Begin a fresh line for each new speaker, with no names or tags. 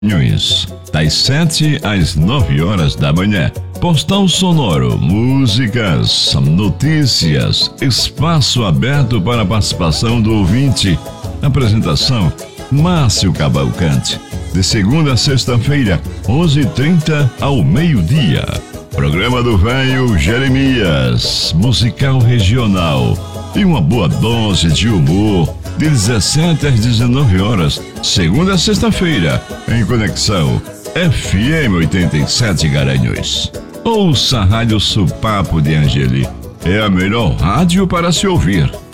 Garanhuns, das 7 às 9 horas da manhã. Postal sonoro, músicas, notícias, espaço aberto para a participação do ouvinte. Apresentação, Márcio Cavalcante. De segunda a sexta-feira, 11h30 ao meio-dia. Programa do Velho Jeremias, musical regional e uma boa dose de humor, de 17 às 19 horas, segunda a sexta-feira, em conexão FM 87 Garanhuns. Ouça a Rádio Supapo de Angeli, é a melhor rádio para se ouvir.